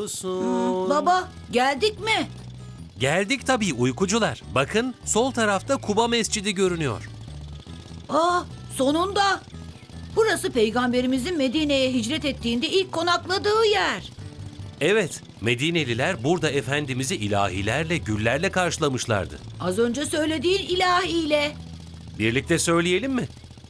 musun? Baba, geldik mi? Geldik tabii uykucular. Bakın sol tarafta Kuba Mescidi görünüyor. Sonunda. Burası Peygamberimizin Medine'ye hicret ettiğinde ilk konakladığı yer. Evet, Medineliler burada Efendimiz'i ilahilerle, güllerle karşılamışlardı. Az önce söylediğin ilahiyle. Birlikte söyleyelim mi?